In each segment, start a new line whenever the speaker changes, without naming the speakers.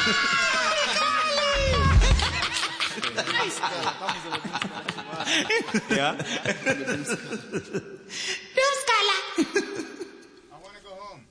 Ja?
Du Skala.
I want to go home.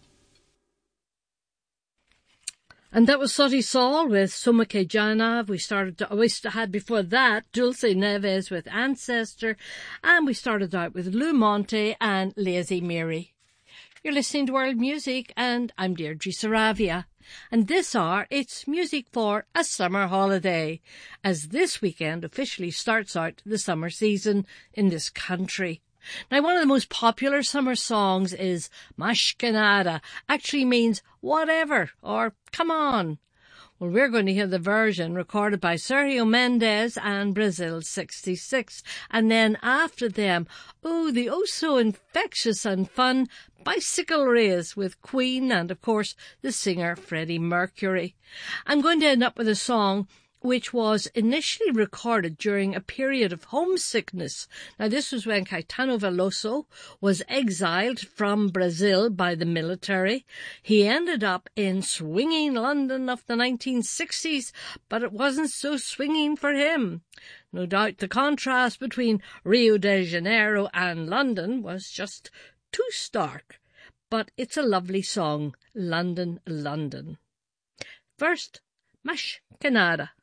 And that was Soti Saul with Somake Janav. We had before that Dulce Neves with Ancestor. And we started out with Lou Monte and Lazy Mary. You're listening to World Music and I'm Deirdre Saravia. And this hour, it's music for a summer holiday, as this weekend officially starts out the summer season in this country. Now, one of the most popular summer songs is Mashkanada, actually means whatever or come on. Well, we're going to hear the version recorded by Sergio Mendes and Brazil 66. And then after them, the so infectious and fun Bicycle Race with Queen and, of course, the singer Freddie Mercury. I'm going to end up with a song which was initially recorded during a period of homesickness. Now, this was when Caetano Veloso was exiled from Brazil by the military. He ended up in swinging London of the 1960s, but it wasn't so swinging for him. No doubt the contrast between Rio de Janeiro and London was just too stark. But it's a lovely song, London, London. First, Mashkanada.